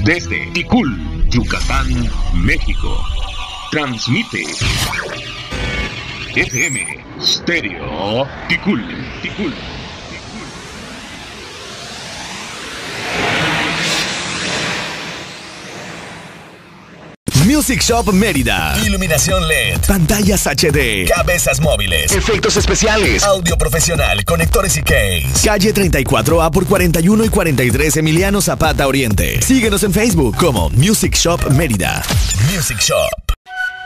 Desde Ticul, Yucatán, México. Transmite FM Stereo Ticul. Music Shop Mérida. Iluminación LED. Pantallas HD. Cabezas móviles. Efectos especiales. Audio profesional. Conectores y case. Calle 34A por 41 y 43 Emiliano Zapata Oriente. Síguenos en Facebook como Music Shop Mérida. Music Shop.